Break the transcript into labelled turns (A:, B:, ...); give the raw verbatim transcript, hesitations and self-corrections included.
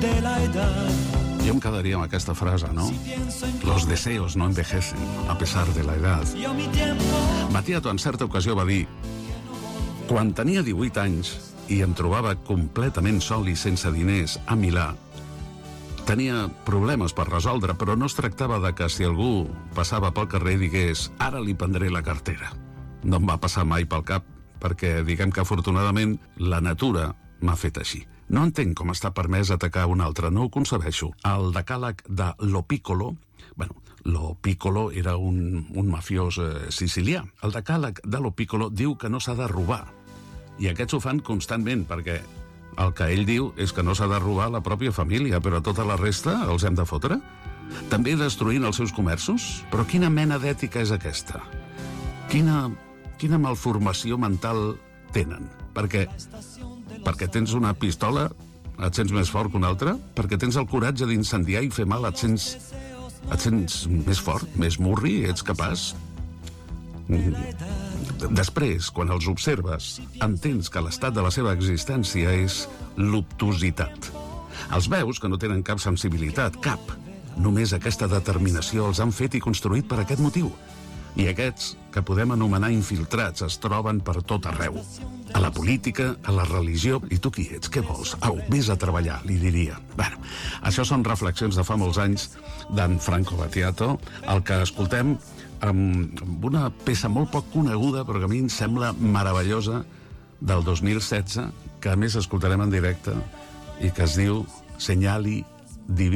A: de la edad.
B: Jo em quedaria amb aquesta frase, no? Los deseos no envejecen, a pesar de la edad. Battiato en certa ocasió va dir: quan tenia divuit anys i em trobava completament sol i sense diners a Milà, tenia problemes per resoldre, però no es tractava de que si algú passava pel carrer digués ara li prendré la cartera. No em va passar mai pel cap, perquè diguem que afortunadament la natura m'ha fet així. No entenc com està permès atacar un altre, no ho concebeixo. El decàleg de Lo Piccolo, bueno, Lo Piccolo era un, un mafiós eh, sicilià. El decàleg de Lo Piccolo diu que no s'ha de robar. I aquests ho fan constantment, perquè el que ell diu és que no s'ha de robar la pròpia família, però tota la resta els hem de fotre? També destruint els seus comerços? Però quina mena d'ètica és aquesta? Quina, quina malformació mental tenen? Perquè, perquè tens una pistola et sents més fort que una altra? Perquè tens el coratge d'incendiar i fer mal et sents, et sents més fort, més murri, ets capaç? Després, quan els observes, entens que l'estat de la seva existència és l'obtusitat. Els veus que no tenen cap sensibilitat, cap. Només aquesta determinació els han fet i construït per aquest motiu. I aquests, que podem anomenar infiltrats, es troben per tot arreu. A la política, a la religió... I tu qui ets? Què vols? Au, vés a treballar, li diria. Bueno, això són reflexions de fa molts anys d'en Franco Battiato, el que escoltem amb una peça molt poc coneguda, però que a mi em sembla meravellosa, del dos mil setze, que a més escoltarem en directe, i que es diu Senyali Divino.